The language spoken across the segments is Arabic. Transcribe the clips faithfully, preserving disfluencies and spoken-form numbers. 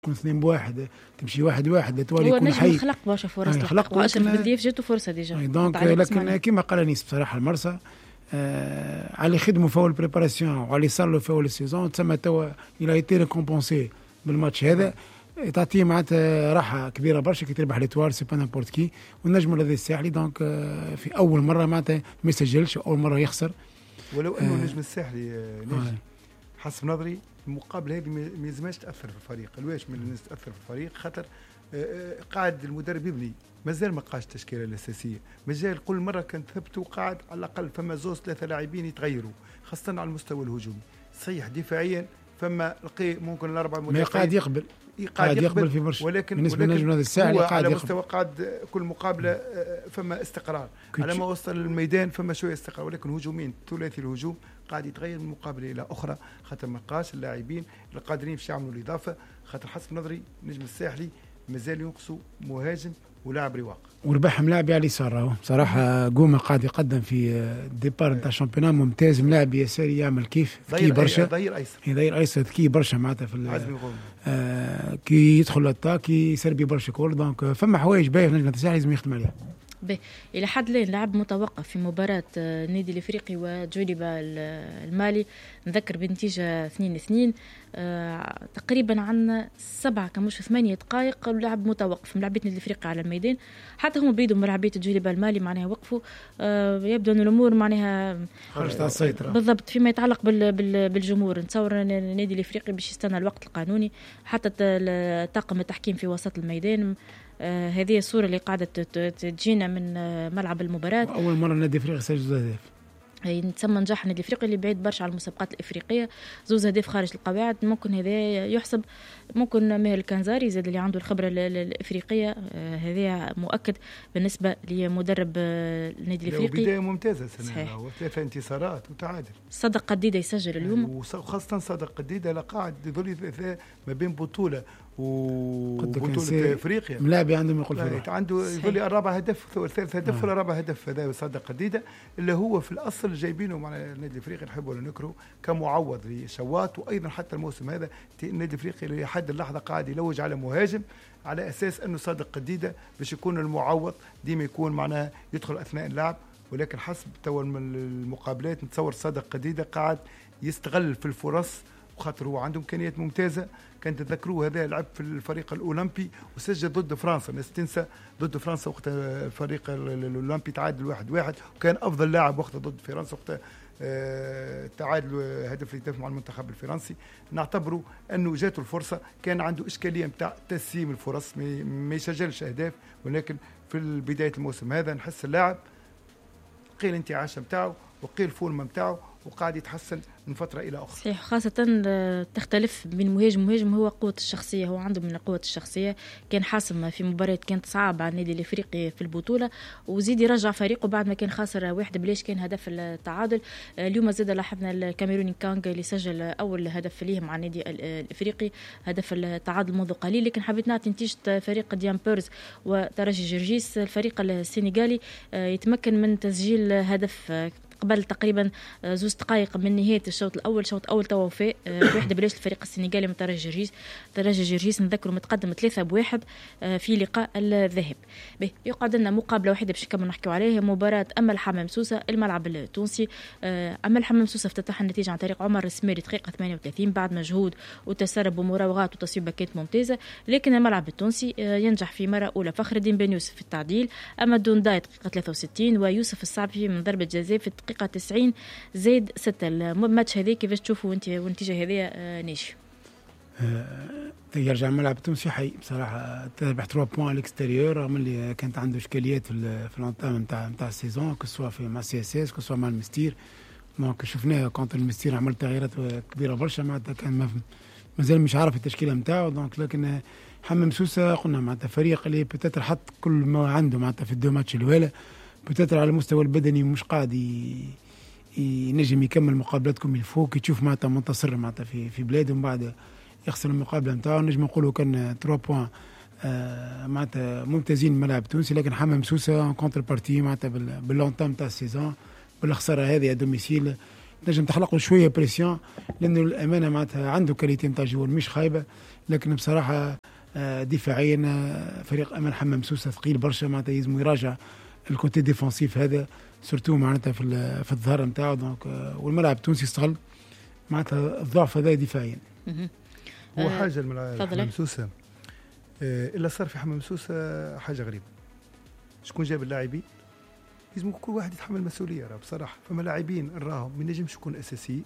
كون اثنين بواحد تمشي واحد واحد تولي يكون حي. هو خلق برشا فرص خلق واشرف بن ضيف جاته فرصه ديجا دونك لكن كيما قال انيس بصراحه المرسى آه على خدمه فوق البريباراسيون وعلى صار له فوق السيزون تسمى توا الى ايتي ريكومبونسي بالماتش هذا تعطيه معناتها راحه كبيره برشا كي تربح ليتوار سي با نامبورت كي والنجم الذي الساحلي دونك آه في اول مره معناتها ما يسجلش اول مره يخسر ولو انه النجم آه الساحلي نجم حسب نظري المقابله هذه ما يلزمهاش تاثر في الفريق. الواش من الناس تاثر في الفريق خاطر قاعد المدرب يبني مازال ما قاش التشكيله الاساسيه مازال كل مره كان ثبتوا قاعد على الاقل فما زوز ثلاثه لاعبين يتغيروا خاصه على المستوى الهجومي. صحيح دفاعيا فما لقي ممكن الاربعه مدافعين قاعد يقبل قاعد يقبل, يقبل في برشا ولكن بالنسبه للنجم هذا الساعه قاعد على يقبل. مستوى قاعد كل مقابله فما استقرار على ما وصل للميدان فما شويه استقرار ولكن هجومين ثلاثي الهجوم قاعد يتغير من مقابله الى اخرى خاطر ما بقاش اللاعبين اللي قادرين باش يعملوا الاضافه خاطر حسب نظري النجم الساحلي مازال ينقصوا مهاجم ولاعب رواق وربح ملاعب على اليسار راهو بصراحه قومه قاعد يقدم في ديبار نتاع الشامبيونات ممتاز ملاعب يساري يعمل كيف ذكي برشا ضير ايسر ضير ايسر ذكي برشا معناتها في آه كي يدخل الاتاك يسربي برشا كول دونك فما حوايج باهيه نجم الساحلي لازم يخدم عليها. به إلى حد الآن لعب متوقف في مباراة النادي الإفريقي وجوليبا المالي نذكر بنتيجة اثنين اثنين آه تقريبا عنا سبعة كمش ثمانية دقائق لعب متوقف ملعبية النادي الإفريقي على الميدان حتى هم بريدوا ملعبية جوليبا المالي معناها وقفوا آه يبدو أن الأمور معناها خرجت على السيطرة بالضبط فيما يتعلق بال بال بالجمهور. نتصور أن النادي الإفريقي باش يستنى الوقت القانوني حتى طاقم التحكيم في وسط الميدان. آه هذه الصورة اللي قاعدة تجينا من آه ملعب المباراة. أول مرة النادي الإفريقي سجل أهداف نتسمى نجاح النادي الافريقي اللي بعيد برشا على المسابقات الافريقيه زوز هدف خارج القواعد ممكن هذا يحسب ممكن ماهر الكنزاري زاد اللي عنده الخبره الافريقيه هذا مؤكد بالنسبه لمدرب النادي الافريقي بدايه ممتازه السنه وثلاثه انتصارات وتعادل. صدق قديده يسجل اليوم وخاصه صدق قديده لقاعد يظل ما بين بطوله وبطولة افريقيا ملاعبي عندهم يقول فيه عنده يقول لي الرابع هدف ثالث هدف ولا رابع هدف هذا صدق قديده اللي هو في الاصل جايبينه مع النادي الافريقي نحبوا ولا نكره كمعوض لشوات وايضا حتى الموسم هذا النادي الافريقي لحد اللحظه قاعد يلوج على مهاجم على اساس انه صادق قديده باش يكون المعوض ديما يكون معناها يدخل اثناء اللعب ولكن حسب توا المقابلات نتصور صادق قديده قاعد يستغل في الفرص وخاطر هو عنده امكانيات ممتازه. كان تذكروه هذا لعب في الفريق الاولمبي وسجل ضد فرنسا الناس تنسى ضد فرنسا وقت الفريق الاولمبي تعادل واحد واحد وكان افضل لاعب وقت ضد فرنسا وقت تعادل هدف الهدف مع المنتخب الفرنسي. نعتبره انه جاته الفرصه كان عنده اشكاليه نتاع تسييم الفرص ما يسجلش اهداف ولكن في بدايه الموسم هذا نحس اللاعب قيل انتعاش نتاعو وقيل فورمه نتاعو وقاعد يتحسن من فترة إلى أخرى. صحيح خاصة تختلف بين مهاجم مهاجم هو قوة الشخصية هو عنده من قوة الشخصية كان حاسم في مباراة كانت صعبة على النادي الإفريقي في البطولة وزيد يرجع فريقه بعد ما كان خاسر واحد بلاش كان هدف التعادل. اليوم زاد لاحظنا الكاميروني كانغ اللي سجل أول هدف ليه مع النادي الإفريقي هدف التعادل منذ قليل لكن حبيت نعطي نتيجة فريق ديام بيرز وترجي جرجيس الفريق السنغالي يتمكن من تسجيل هدف قبل تقريبا زوز دقائق من نهايه الشوط الاول شوط اول توفى واحد بلاش الفريق السنغالي من ترجي جرجيس. ترجي جرجيس نذكروا متقدم ثلاثة بواحد في لقاء الذهاب. يقعد لنا مقابله واحده باش نكمل نحكيو عليها مباراه امل حمام سوسه الملعب التونسي. امل حمام سوسه افتتح النتيجه عن طريق عمر السميري دقيقه ثمانية وثلاثين بعد مجهود وتسرب ومراوغات وتصويبه كانت ممتازه لكن الملعب التونسي ينجح في مره اولى فخر الدين بن يوسف في التعديل اما دونداي دقيقه ثلاثة وستين ويوسف الصعبي من ضربه جزاء في الدقيقه تسعين زائد ستة. الماتش هذا كيفاش تشوفوا انت والنتيجه هذه ناشي؟ يرجع الملعب التونسي حي بصراحه تربح ثلاثة بوان على الاكستيريور رغم اللي كانت عنده اشكاليات في في الانطام نتاع نتاع السيزون كسوا في مع سي اس اس كسوا مع المستير دونك شفناه كونتر المستير عمل تغييرات كبيره برشا معناتها كان مازال مش عارف التشكيله نتاعو دونك لكن حمام سوسه قلنا معناتها فريق اللي بتاتر حط كل ما عنده معناتها في الدو ماتش الاولى بتاتر على المستوى البدني مش قاعد ينجم يكمل مقابلاتكم الفوق تشوف معناتها منتصر معناتها في في بلاده ومن بعد يخسر المقابله نتاعو نجم نقولوا كان ثلاثة بوان آه معناتها ممتازين الملعب التونسي لكن حمام سوسه كونتر بارتي معناتها باللونتام تاع السيزون بالخساره هذه ا دوميسيل تنجم تخلق له شويه بريسيون، لانه الامانه معناتها عنده كاليتي نتاع جوار مش خايبه، لكن بصراحه دفاعيا فريق امان حمام سوسه ثقيل برشا، معناتها يلزم يراجع الكوتي ديفونسيف هذا سورتو معناتها في في الظهر نتاعو. دونك والملعب التونسي استغل معناتها الضعف هذا دفاعيا. هو حاجه الملعب حمام سوسه الا صار في حمام سوسه حاجه غريبه، شكون جاب اللاعبين؟ لازم كل واحد يتحمل المسؤوليه. راه بصراحه فما لاعبين راهم ما ينجمش يكون اساسي،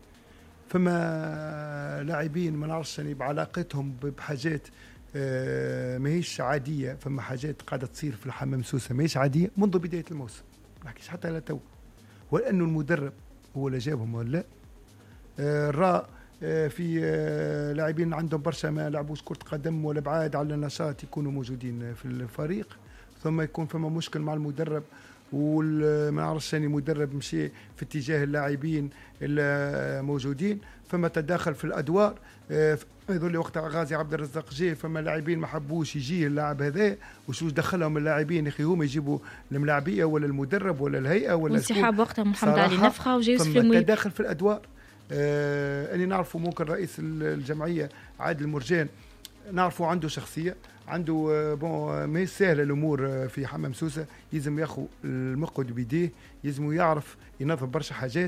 فما لاعبين ما نعرفش يعني بعلاقتهم بحاجات آه ماهيش عاديه، فما حاجات قاعده تصير في الحمام سوسه ماهيش عاديه منذ بدايه الموسم، ما نحكيش حتى على تو، ولانه المدرب هو اللي جابهم ولا لا. آه الراء آه في آه لاعبين عندهم برشا ما لعبوش كره قدم ولا بعاد على النشاط يكونوا موجودين في الفريق، ثم يكون فما مشكل مع المدرب وما نعرفش يعني المدرب مشي في اتجاه اللاعبين الموجودين، فما تداخل في الادوار. هذول اللي وقتها غازي عبد الرزاق جي، فما لاعبين ما حبوش يجي اللاعب هذا، وشو دخلهم اللاعبين يا اخي هما يجيبوا الملاعبيه ولا المدرب ولا الهيئه ولا وانسحاب وقتها محمد علي نفخه وجاي يوسف المويب. فما تداخل في الادوار. آه اللي نعرفه ممكن رئيس الجمعيه عادل مرجان نعرفه عنده شخصيه، عنده بون ما سهله الامور في حمام سوسه، يلزم ياخذ المقود بيديه، يلزم يعرف ينظم برشا حاجات.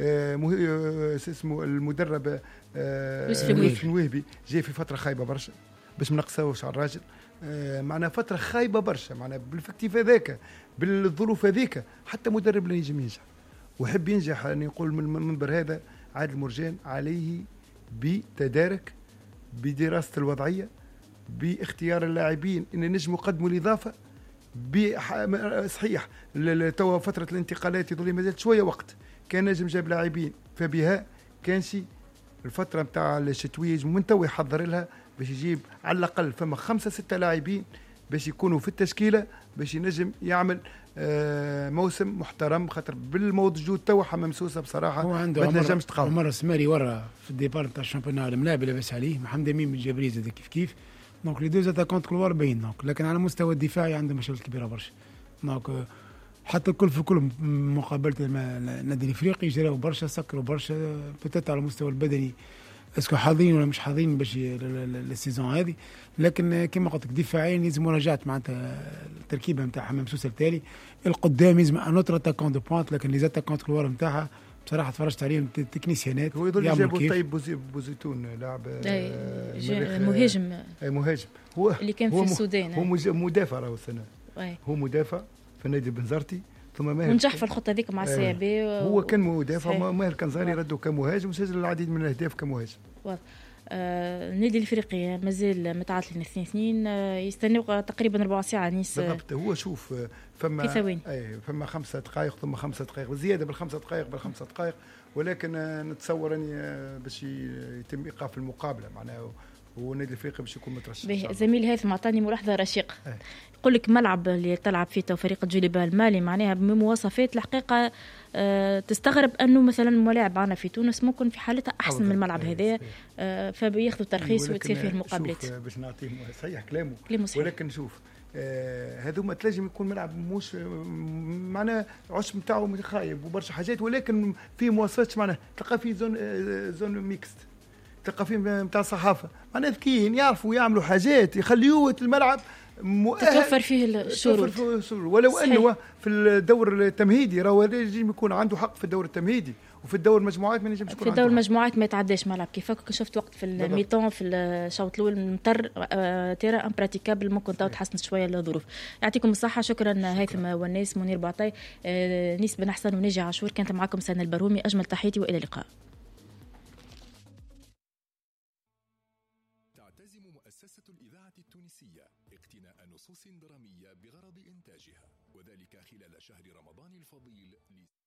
آه اسمه المدرب آه يوسف المويبي جاي في فتره خايبه برشا باش ما نقصوش على الراجل. آه معنا فتره خايبه برشا، معنا بالفكتيف هذاك بالظروف هذيك حتى مدرب لا ينجم ينجح ويحب ينجح. يعني يقول من المنبر هذا عادل مرجان عليه بتدارك بدراسه الوضعيه، باختيار اللاعبين ان نجم يقدموا الاضافه صحيح. توا فتره الانتقالات يظل ما زالت شويه وقت، كان نجم جاب لاعبين فبها كان شي الفتره نتاع الشتويه من تو يحضر لها باش يجيب على الاقل فما خمسه سته لاعبين باش يكونوا في التشكيله باش ينجم يعمل آه موسم محترم، خاطر بالموجود تو حمام سوسه بصراحه هو عنده ما نجمش تقاوم. عمر السماري ورا في الديبار نتاع الشامبيونات الملاعب لاباس عليه، محمد امين من جبريز هذا كيف كيف. دونك لي دو زاتاكونت كلوار باين، دونك لكن على المستوى الدفاعي عنده مشاكل كبيره برشا. دونك حتى الكل في كل مقابله النادي الافريقي جراو برشا سكروا برشا بتات على المستوى البدني اسكو حاضرين ولا مش حاضرين باش السيزون هذه، لكن كما قلت لك دفاعيا لازم مراجعه معناتها التركيبه نتاع حمام سوسه التالي القدام لازم انوتر اتاكون دو بوينت، لكن لي زاتاكونت كلوار نتاعها بصراحه تفرجت عليهم تكنيسيانات. هو يظل جابوا طيب بوزيتون لاعب مهاجم مهاجم هو اللي كان في السودان، هو مدافع راهو السنه، هو مدافع في النادي البنزرتي ثم ماهر ونجح في الخطه هذيك مع السي بي. هو كان مدافع، ماهر كنزاري ردوا كمهاجم وسجل العديد من الاهداف كمهاجم. آه النادي الافريقي مازال متعادلين اثنين اثنين، آه يستنوا تقريبا ربع ساعه نيس بالضبط. هو شوف فما اي فما خمسه دقائق ثم خمسه دقائق زياده بالخمسه دقائق بالخمسه دقائق، ولكن آه نتصور اني آه باش يتم ايقاف المقابله معناها والنادي الافريقي باش يكون مترشح. زميل هيثم عطاني ملاحظه رشيقه، يقول لك ملعب اللي تلعب فيه تو فريق جوليبا المالي معناها بمواصفات الحقيقه أه تستغرب انه مثلا الملاعب عندنا في تونس ممكن في حالتها احسن من الملعب هذا، أه فبياخذوا ترخيص وتصير فيه المقابلات. باش نعطيه صحيح كلامه، ولكن شوف هذوما آه تنجم يكون ملعب مش معناه عش نتاعو خايب وبرشا حاجات، ولكن في مواصفات معناه تلقى فيه زون آه زون ميكست، تلقى فيه نتاع الصحافه معناه ذكيين يعرفوا يعملوا حاجات يخليوه الملعب تتوفر فيه الشروط، ولو انه في الدور التمهيدي راهو يجب يكون عنده حق في الدور التمهيدي، وفي الدور المجموعات ما ينجمش يكون في الدور المجموعات ما يتعداش ملعب كيفك شفت وقت في الميطون في الشوط الاول مطر آه ترى امبراتيكابل ممكن تو تحسن شويه الظروف. يعطيكم الصحه. شكرا, شكرا. هيثم والناس منير بعطي آه نيس بن حسن ونجي عاشور كانت معكم سنة البرومي. اجمل تحياتي والى اللقاء. تعتزم مؤسسة الإذاعة التونسية اقتناء نصوص درامية بغرض إنتاجها، وذلك خلال شهر رمضان الفضيل.